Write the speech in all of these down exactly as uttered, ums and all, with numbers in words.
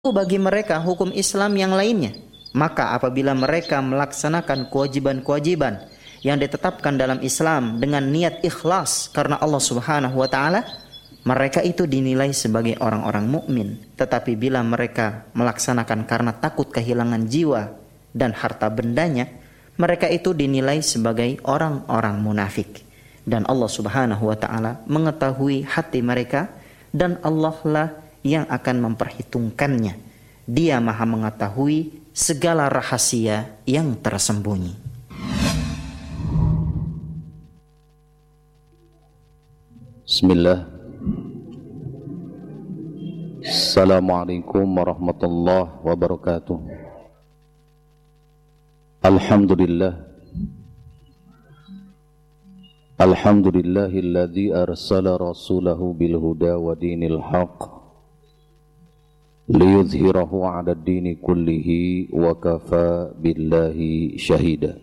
bagi mereka hukum Islam yang lainnya. Maka apabila mereka melaksanakan kewajiban-kewajiban yang ditetapkan dalam Islam dengan niat ikhlas karena Allah Subhanahu wa taala, mereka itu dinilai sebagai orang-orang mukmin. Tetapi bila mereka melaksanakan karena takut kehilangan jiwa dan harta bendanya, mereka itu dinilai sebagai orang-orang munafik. Dan Allah Subhanahu wa taala mengetahui hati mereka, dan Allah lah yang akan memperhitungkannya. Dia Maha mengetahui segala rahasia yang tersembunyi. Bismillah. Assalamualaikum warahmatullahi wabarakatuh. Alhamdulillah. Alhamdulillahilladzi arsala rasulahu bil huda wa dinil haqq liyudhhirahu 'ala ad-dini kullihi wa kafa billahi shahida.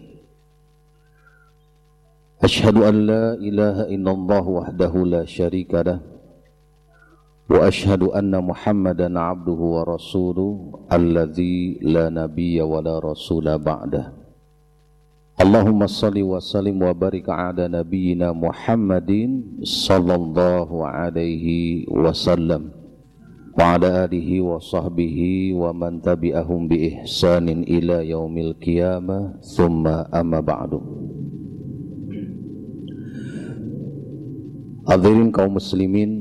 Ashhadu an la ilaha illallah wahdahu la syarika lah wa ashhadu anna Muhammadan 'abduhu wa rasuluhu alladzi la nabiyya wa la rasula ba'dah. Allahumma salli wa sallim wa barik 'ala nabiyyina Muhammadin sallallahu alaihi wasallam wa ala alihi wa sahbihi wa man tabi'ahum bi ihsanin ila yaumil qiyamah, thumma amma ba'du. Hadirin kaum muslimin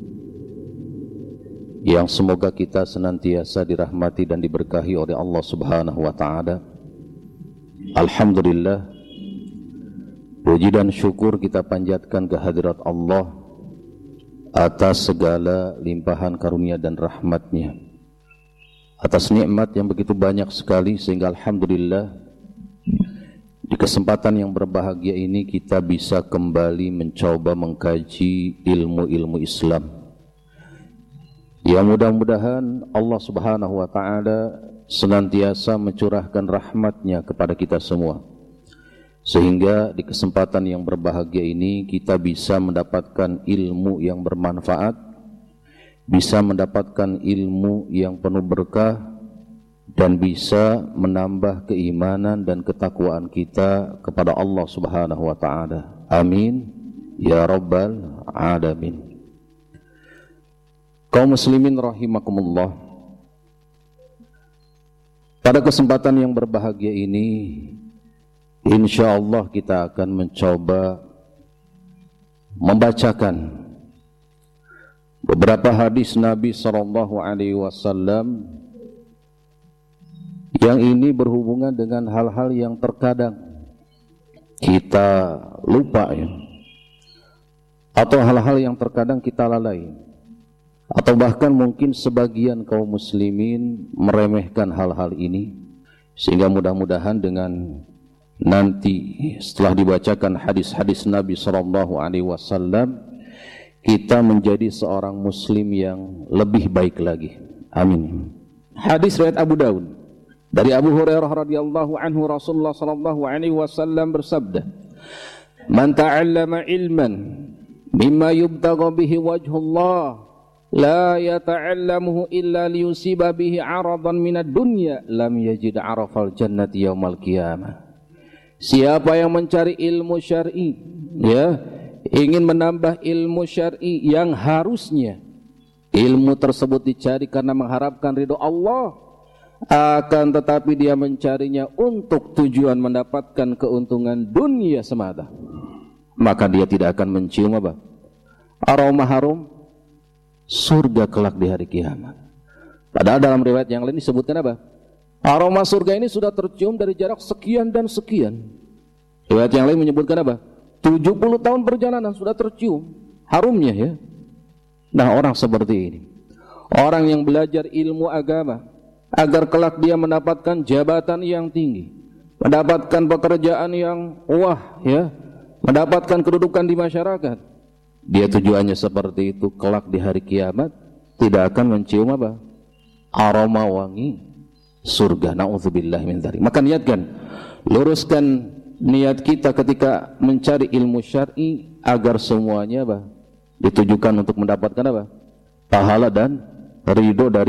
yang semoga kita senantiasa dirahmati dan diberkahi oleh Allah Subhanahu wa taala. Alhamdulillah, puji dan syukur kita panjatkan kehadirat Allah atas segala limpahan karunia dan rahmatnya, atas nikmat yang begitu banyak sekali, sehingga alhamdulillah di kesempatan yang berbahagia ini kita bisa kembali mencoba mengkaji ilmu-ilmu Islam. Ya, mudah-mudahan Allah Subhanahu wa ta'ala senantiasa mencurahkan rahmatnya kepada kita semua, sehingga di kesempatan yang berbahagia ini kita bisa mendapatkan ilmu yang bermanfaat, bisa mendapatkan ilmu yang penuh berkah, dan bisa menambah keimanan dan ketakwaan kita kepada Allah Subhanahu wa ta'ala. Amin ya rabbal alamin. Kaum muslimin rahimakumullah, pada kesempatan yang berbahagia ini insyaallah kita akan mencoba membacakan beberapa hadis Nabi sallallahu alaihi wasallam yang ini berhubungan dengan hal-hal yang terkadang kita lupa, ya, atau hal-hal yang terkadang kita lalai, atau bahkan mungkin sebagian kaum muslimin meremehkan hal-hal ini, sehingga mudah-mudahan dengan nanti setelah dibacakan hadis-hadis Nabi sallallahu alaihi wasallam kita menjadi seorang muslim yang lebih baik lagi. Amin. Hadis riwayat Abu Daud dari Abu Hurairah radhiyallahu anhu, Rasulullah sallallahu alaihi wasallam bersabda, "Man ta'allama ilman mimma yubtagha bihi wajhullah la yata'allamuhu illa liyusiba bihi 'aradan minad dunya lam yajid 'arafal jannati yaumal qiyamah." Siapa yang mencari ilmu syar'i, ya, ingin menambah ilmu syar'i yang harusnya ilmu tersebut dicari karena mengharapkan ridho Allah, akan tetapi dia mencarinya untuk tujuan mendapatkan keuntungan dunia semata, maka dia tidak akan mencium apa? Aroma harum surga kelak di hari kiamat. Padahal dalam riwayat yang lain disebutkan apa? Aroma surga ini sudah tercium dari jarak sekian dan sekian. Riwayat yang lain menyebutkan apa? tujuh puluh tahun perjalanan sudah tercium harumnya, ya. Nah, orang seperti ini, orang yang belajar ilmu agama agar kelak dia mendapatkan jabatan yang tinggi, mendapatkan pekerjaan yang wah, ya, mendapatkan kedudukan di masyarakat, dia tujuannya seperti itu, kelak di hari kiamat tidak akan mencium apa? Aroma wangi surga. Na'udzubillah min dzalik. Maka niatkan, luruskan niat kita ketika mencari ilmu syar'i agar semuanya apa? Ditujukan untuk mendapatkan apa? Pahala dan ridho dari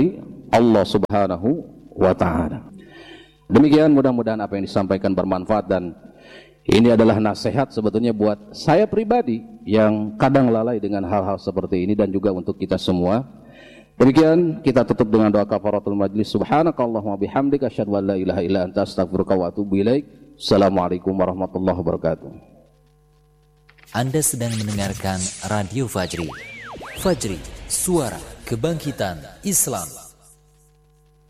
Allah Subhanahu wa ta'ala. Demikian, mudah-mudahan apa yang disampaikan bermanfaat, dan ini adalah nasihat sebetulnya buat saya pribadi yang kadang lalai dengan hal-hal seperti ini, dan juga untuk kita semua. Demikian, kita tutup dengan doa kafaratul majlis. Subhanakallahumma bihamdika asyhadu an la ilaha illa anta astaghfiruka wa atubu ilaik. Assalamualaikum warahmatullahi wabarakatuh. Anda sedang mendengarkan Radio Fajri. Fajri, suara kebangkitan Islam.